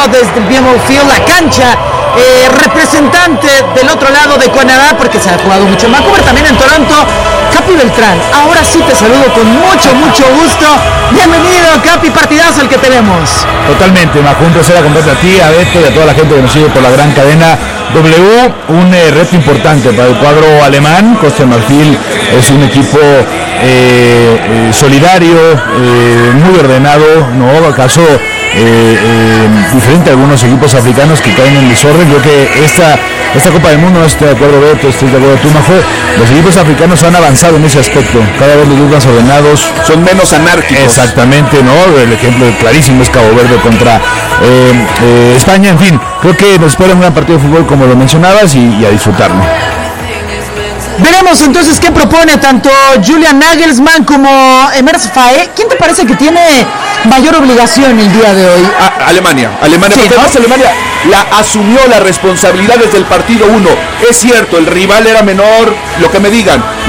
desde el BMO Field, la cancha. Representante del otro lado de Canadá, porque se ha jugado mucho en Vancouver, también en Toronto, Capi Beltrán. Ahora sí te saludo con mucho gusto. Bienvenido, Capi, partidazo el que tenemos. Totalmente, Majo, un placer acompañarte a ti, a Beto y a toda la gente que nos sigue por la gran cadena W. Un reto importante para el cuadro alemán. Costa de Marfil es un equipo solidario, muy ordenado, ¿no? ¿Acaso? Diferente a algunos equipos africanos que caen en desorden? Creo que esta Copa del Mundo, no estoy de acuerdo, Beto, estoy de acuerdo tú, Majo, los equipos africanos han avanzado en ese aspecto, cada vez los más ordenados, son menos anárquicos. Exactamente, ¿no? El ejemplo clarísimo es Cabo Verde contra España. En fin, creo que nos espera un gran partido de fútbol, como lo mencionabas, y a disfrutarlo. Veremos entonces qué propone tanto Julian Nagelsmann como Emers Faé. ¿Quién te parece que tiene mayor obligación el día de hoy? Alemania, Sí, porque además ¿no? Alemania asumió la responsabilidad desde el partido 1. Es cierto, el rival era menor, lo que me digan.